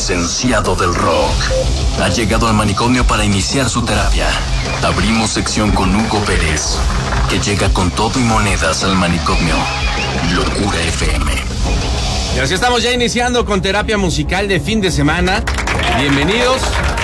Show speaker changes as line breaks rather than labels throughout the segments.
licenciado del rock, ha llegado al manicomio para iniciar su terapia. Abrimos sección con Hugo Pérez, que llega con todo y monedas al manicomio. Locura FM.
Y así estamos ya iniciando con terapia musical de fin de semana. Bienvenidos.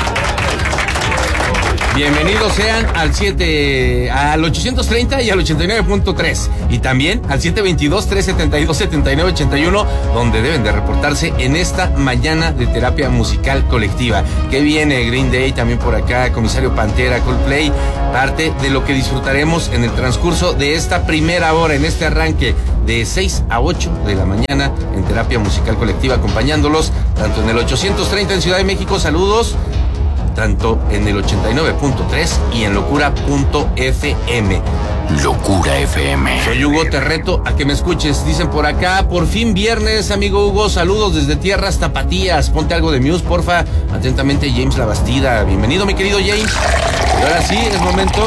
Bienvenidos sean al 830 y al 89.3 y también al 722-372-7981, donde deben de reportarse en esta mañana de terapia musical colectiva. Que viene Green Day también por acá, Comisario Pantera, Coldplay, parte de lo que disfrutaremos en el transcurso de esta primera hora, en este arranque de 6 a 8 de la mañana en terapia musical colectiva, acompañándolos tanto en el 830 en Ciudad de México, saludos, tanto en el 89.3 y en locura.fm.
Locura FM.
Soy Hugo, te reto a que me escuches. Dicen por acá, por fin viernes, amigo Hugo. Saludos desde tierras tapatías. Ponte algo de Muse, porfa. Atentamente, James La Bastida. Bienvenido, mi querido James. Y ahora sí, es momento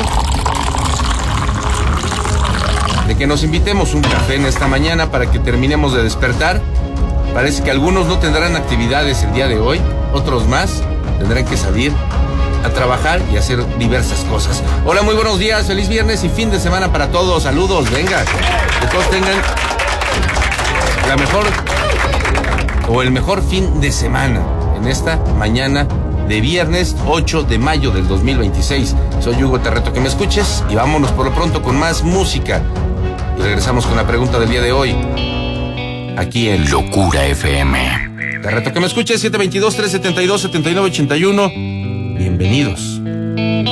de que nos invitemos un café en esta mañana para que terminemos de despertar. Parece que algunos no tendrán actividades el día de hoy, otros más tendrán que salir a trabajar y hacer diversas cosas. Hola, muy buenos días, feliz viernes y fin de semana para todos. Saludos, venga, que todos tengan la mejor o el mejor fin de semana en esta mañana de viernes 8 de mayo del 2026. Soy Hugo, te reto que me escuches y vámonos por lo pronto con más música. Y regresamos con la pregunta del día de hoy, aquí en
Locura FM.
Te reto que me escuches, 722-372-7981. Bienvenidos.